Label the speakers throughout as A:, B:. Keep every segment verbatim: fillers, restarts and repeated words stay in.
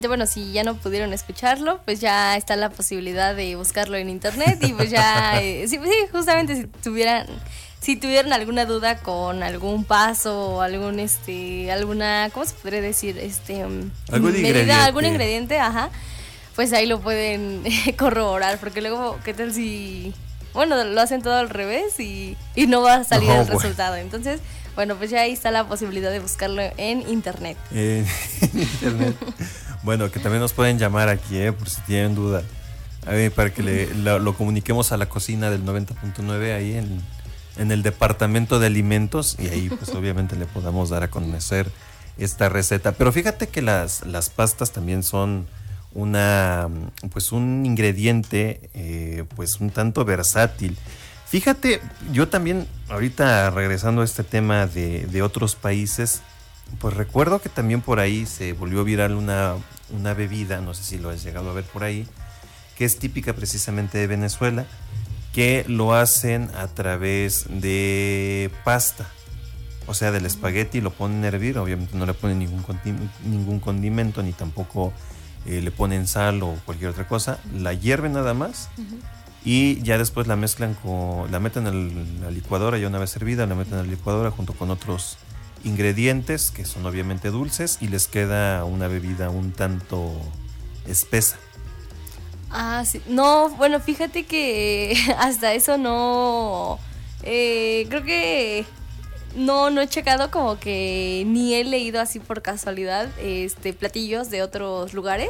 A: Bueno, si ya no pudieron escucharlo, pues ya está la posibilidad de buscarlo en internet y pues ya, eh, sí, sí, justamente si tuvieran, si tuvieran alguna duda con algún paso o algún, este, alguna, ¿cómo se podría decir? Este,
B: algún
A: medida,
B: ingrediente.
A: algún ingrediente, ajá, pues ahí lo pueden corroborar, porque luego, ¿qué tal si, bueno, lo hacen todo al revés y, y no va a salir
B: No,
A: el
B: bueno.
A: resultado? Entonces, bueno, pues ya ahí está la posibilidad de buscarlo en internet.
B: Eh, en internet. Bueno, que también nos pueden llamar aquí, eh, por si tienen duda. A ver, para que le, lo, lo comuniquemos a la cocina del noventa punto nueve ahí en, en el departamento de alimentos y ahí pues obviamente le podamos dar a conocer esta receta. Pero fíjate que las, las pastas también son una pues un ingrediente eh, pues un tanto versátil. Fíjate, yo también ahorita regresando a este tema de, de otros países, pues recuerdo que también por ahí se volvió viral una, una bebida, no sé si lo has llegado a ver por ahí, que es típica precisamente de Venezuela, que lo hacen a través de pasta, o sea, del espagueti, lo ponen a hervir, obviamente no le ponen ningún, condi- ningún condimento, ni tampoco eh, le ponen sal o cualquier otra cosa, la hierven nada más. Uh-huh. Y ya después la mezclan con, la meten en la licuadora, ya una vez hervida, la meten en la licuadora junto con otros ingredientes que son obviamente dulces y les queda una bebida un tanto espesa.
A: Ah, sí. No, bueno, fíjate que hasta eso no, eh, creo que no, no he checado, como que ni he leído así por casualidad este platillos de otros lugares,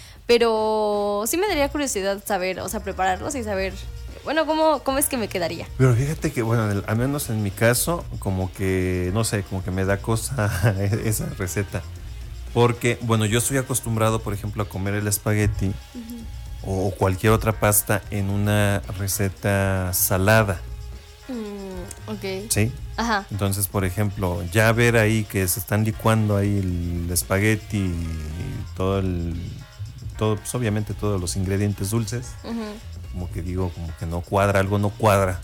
A: pero sí me daría curiosidad saber, o sea, prepararlos y saber, bueno, cómo, cómo es que me quedaría.
B: Pero fíjate que, bueno, al menos en mi caso, como que, no sé, como que me da cosa esa receta. Porque, bueno, yo estoy acostumbrado, por ejemplo, a comer el espagueti uh-huh. o cualquier otra pasta en una receta salada.
A: Mm, ok.
B: Sí.
A: Ajá.
B: Entonces, por ejemplo, ya ver ahí que se están licuando ahí el espagueti y todo el, todo, pues obviamente todos los ingredientes dulces. Uh-huh. Como que digo, como que no cuadra, algo no cuadra.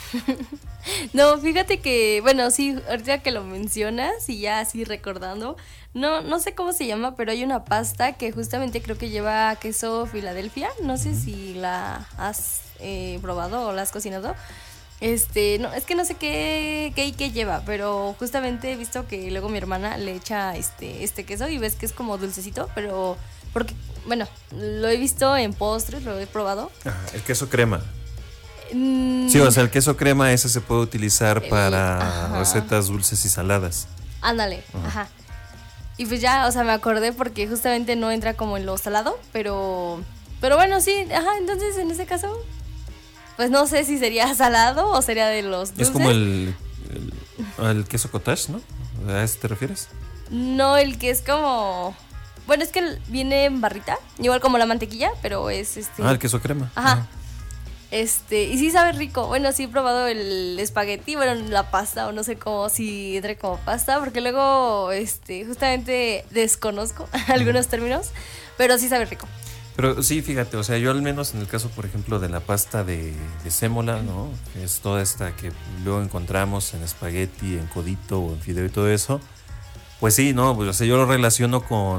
A: No, fíjate que, bueno, sí, ahorita que lo mencionas y ya así recordando, no, no sé cómo se llama, pero hay una pasta que justamente creo que lleva queso Filadelfia, no sé uh-huh. si la has eh, probado o la has cocinado. Este, no, es que no sé qué, qué y qué lleva, pero justamente he visto que luego mi hermana le echa este, este queso y ves que es como dulcecito, pero porque, bueno, lo he visto en postres, lo he probado.
B: Ajá, el queso crema.
A: Mm.
B: Sí, o sea, el queso crema ese se puede utilizar para ajá. recetas dulces y saladas.
A: Ándale, ajá. ajá. Y pues ya, o sea, me acordé porque justamente no entra como en lo salado, pero, pero bueno, sí, ajá, entonces en ese caso, pues no sé si sería salado o sería de los dulces.
B: Es como el, el, el queso cottage, ¿no? ¿A ese te refieres?
A: No, el que es como... Bueno, es que viene en barrita, igual como la mantequilla, pero es este...
B: Ah, el queso crema.
A: Ajá.
B: Ajá.
A: Este, y sí sabe rico. Bueno, sí he probado el espagueti, bueno, la pasta, o no sé cómo, si entre como pasta, porque luego, este, justamente desconozco algunos términos, pero sí sabe rico.
B: Pero sí, fíjate, o sea, yo al menos en el caso, por ejemplo, de la pasta de, de sémola, ¿no? Que es toda esta que luego encontramos en espagueti, en codito o en fideo y todo eso. Pues sí, no, pues o sea, yo lo relaciono con,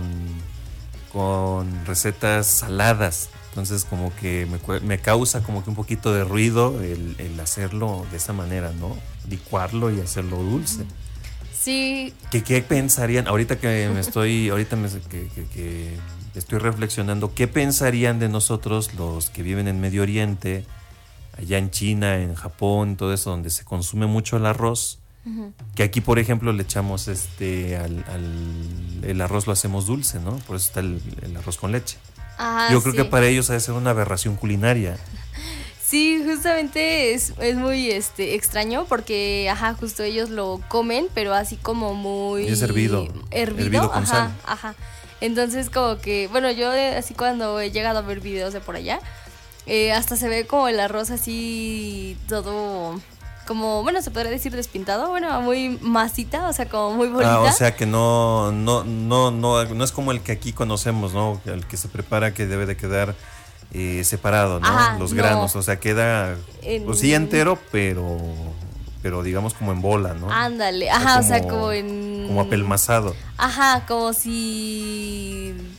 B: con recetas saladas. Entonces como que me, me causa como que un poquito de ruido el, el hacerlo de esa manera, ¿no? Licuarlo y hacerlo dulce.
A: Sí.
B: ¿Qué, qué pensarían? Ahorita que me estoy, ahorita me, que, que, que estoy reflexionando, ¿qué pensarían de nosotros los que viven en Medio Oriente, allá en China, en Japón, todo eso, donde se consume mucho el arroz? Uh-huh. Que aquí, por ejemplo, le echamos este al, al el arroz lo hacemos dulce, ¿no? Por eso está el, el arroz con leche.
A: Ajá,
B: Yo creo
A: sí.
B: que para ellos ha de ser una aberración culinaria.
A: Sí, justamente es, es muy este extraño porque, ajá, justo ellos lo comen, pero así como muy...
B: Y es hervido.
A: Hervido,
B: hervido con
A: ajá,
B: sal.
A: Ajá. Entonces como que, bueno, yo así cuando he llegado a ver videos de por allá, eh, hasta se ve como el arroz así todo... como, bueno, se podría decir despintado, bueno, muy masita, o sea, como muy bonita.
B: Ah, o sea que no, no, no, no, no es como el que aquí conocemos, ¿no? El que se prepara que debe de quedar eh, separado, ¿no?
A: Ajá,
B: los
A: no.
B: granos, o sea, queda,
A: en...
B: pues sí entero, pero, pero digamos como en bola, ¿no?
A: Ándale, ajá, o sea, como, o sea, como en...
B: como apelmazado.
A: Ajá, como si